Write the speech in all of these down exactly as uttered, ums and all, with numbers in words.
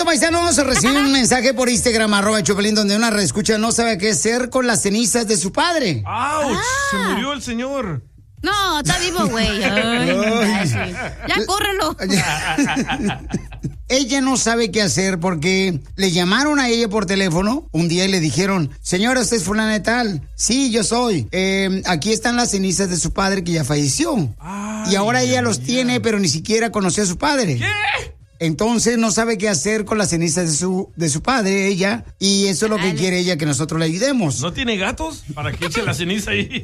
paisanos, recibí un mensaje por Instagram, arroba Chopelín, donde una reescucha no sabe qué hacer con las cenizas de su padre. ¡Auch! Ah. Se murió el señor. No, está vivo, güey. Ya, córrelo. Ella no sabe qué hacer porque le llamaron a ella por teléfono un día y le dijeron, señora, ¿usted es fulana de tal? Sí, yo soy. Eh, aquí están las cenizas de su padre que ya falleció. Ay, y ahora ella los ay, tiene, ay. pero ni siquiera conoció a su padre. ¿Qué? Entonces no sabe qué hacer con las cenizas de su, de su padre, ella, y eso es lo que quiere ella, que nosotros le ayudemos. ¿No tiene gatos para que eche la ceniza ahí?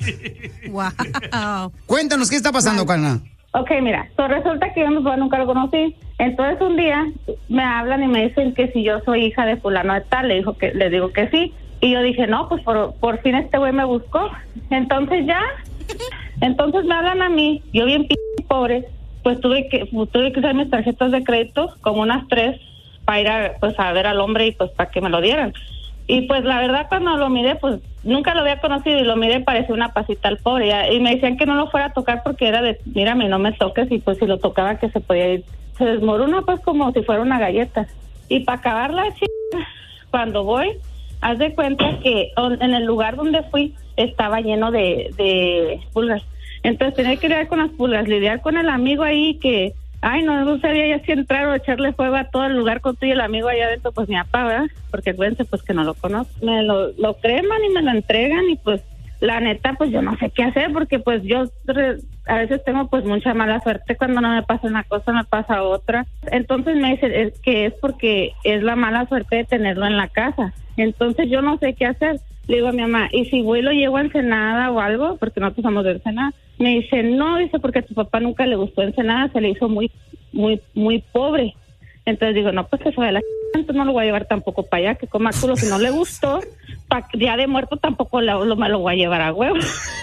Wow. Cuéntanos, ¿qué está pasando, Carla? Ok, mira, so resulta que yo mi papá nunca lo conocí. Entonces un día me hablan y me dicen que si yo soy hija de fulano de tal, le dijo que le digo que sí. Y yo dije, no, pues por, por fin este güey me buscó. Entonces ya, entonces me hablan a mí, yo bien p*** pobre. Pues tuve que tuve que usar mis tarjetas de crédito, como unas tres, para ir a, pues, a ver al hombre y pues para que me lo dieran. Y pues la verdad cuando lo miré, pues nunca lo había conocido y lo miré, parecía una pasita al pobre. Y me decían que no lo fuera a tocar porque era de, mírame, no me toques, y pues si lo tocaba que se podía ir. Se desmorona pues como si fuera una galleta. Y para acabar la chica, cuando voy, haz de cuenta que en el lugar donde fui estaba lleno de, de pulgas. Entonces tenía que lidiar con las pulgas, lidiar con el amigo ahí que, ay, no, no sabía ya si entrar o echarle fuego a todo el lugar con tú y el amigo allá adentro, pues mi papá, ¿verdad? Porque acuérdense, pues que no lo conozco. Me lo, lo creman y me lo entregan y pues la neta, pues yo no sé qué hacer porque pues yo re, a veces tengo pues mucha mala suerte. Cuando no me pasa una cosa, me pasa otra. Entonces me dicen es que es porque es la mala suerte de tenerlo en la casa. Entonces yo no sé qué hacer. Le digo a mi mamá, ¿y si voy y lo llevo a Ensenada o algo? Porque nosotros somos de Ensenada. Me dice, no, dice, porque a tu papá nunca le gustó Ensenada, se le hizo muy, muy, muy pobre. Entonces digo, no, pues eso de la ch... entonces no lo voy a llevar tampoco para allá, que coma culo, si no le gustó, pa... día de muerto tampoco lo, lo, me lo voy a llevar a huevo.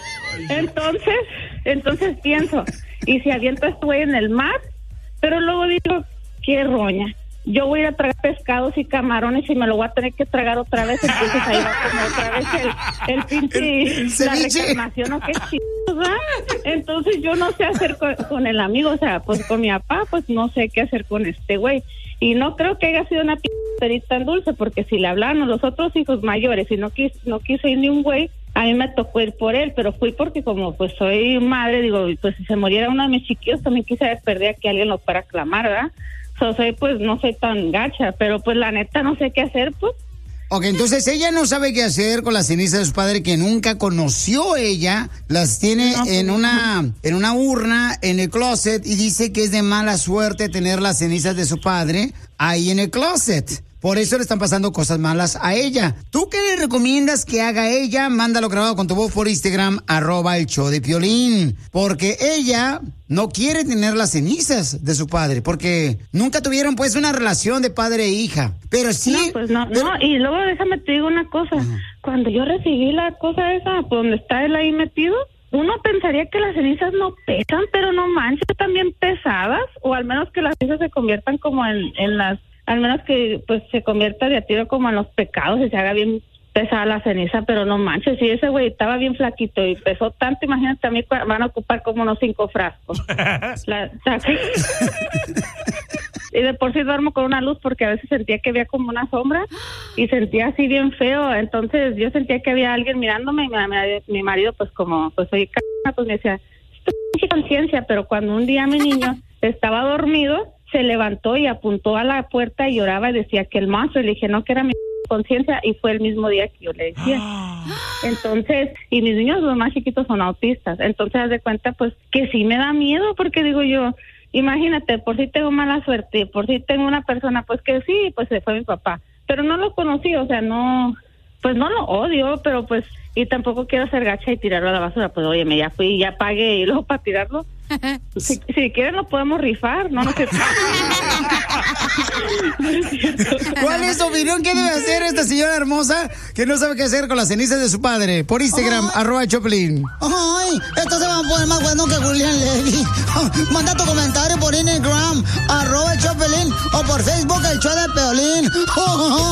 Entonces, entonces pienso, ¿y si aviento a este güey en el mar? Pero luego digo, qué roña. Yo voy a ir a tragar pescados y camarones y me lo voy a tener que tragar otra vez, entonces ahí va como otra vez el, el pinche, el, la reclamación, o qué chidos, ¿va? Entonces yo no sé hacer con, con el amigo, o sea, pues con mi papá, pues no sé qué hacer con este güey. Y no creo que haya sido una p*** tan dulce, porque si le hablaban a los otros hijos mayores y no quise, no quise ir ni un güey, a mí me tocó ir por él, pero fui porque como pues soy madre, digo, pues si se muriera uno de mis chiquillos, también quise perder a que alguien lo fuera a clamar, ¿verdad? So, soy, pues, no soy tan gacha, pero pues la neta no sé qué hacer, pues. Ok, entonces ella no sabe qué hacer con las cenizas de su padre que nunca conoció ella, las tiene no, en una en una urna en el closet y dice que es de mala suerte tener las cenizas de su padre ahí en el closet. Por eso le están pasando cosas malas a ella. ¿Tú qué le recomiendas que haga ella? Mándalo grabado con tu voz por Instagram, arroba el show de Piolín. Porque ella no quiere tener las cenizas de su padre, porque nunca tuvieron pues una relación de padre e hija. Pero sí... No, pues no, pero... no, y luego déjame te digo una cosa. Uh-huh. Cuando yo recibí la cosa esa, por donde está él ahí metido, uno pensaría que las cenizas no pesan, pero no manches, están bien pesadas, o al menos que las cenizas se conviertan como en, en las... Al menos que pues se convierta de a tiro como en los pecados y se haga bien pesada la ceniza, pero no manches, si ese güey estaba bien flaquito y pesó tanto, imagínate, a mí van a ocupar como unos cinco frascos. La, y de por sí duermo con una luz porque a veces sentía que había como una sombra y sentía así bien feo, entonces yo sentía que había alguien mirándome y mi, mi, mi marido pues como pues soy c***, pues me decía, esto es conciencia, pero cuando un día mi niño estaba dormido, se levantó y apuntó a la puerta y lloraba y decía que el monstruo, y le dije no, que era mi conciencia, y fue el mismo día que yo le decía. Entonces, y mis niños los más chiquitos son autistas, entonces haz de cuenta pues que sí me da miedo, porque digo yo, imagínate, por si tengo mala suerte, por si tengo una persona pues que sí, pues se fue mi papá, pero no lo conocí, o sea, no, pues no lo odio, pero pues, y tampoco quiero ser gacha y tirarlo a la basura, pues oye, me ya fui, ya pagué, y luego para tirarlo, si, si quieren lo podemos rifar, no, no sé. ¿Cuál es su opinión? ¿Qué debe hacer esta señora hermosa que no sabe qué hacer con las cenizas de su padre? Por Instagram, oh. arroba Choplin. Ay, esto se va a poner más bueno que Julián Levy. Manda tu comentario por Instagram, arroba Choplin, o por Facebook, el show de Piolín.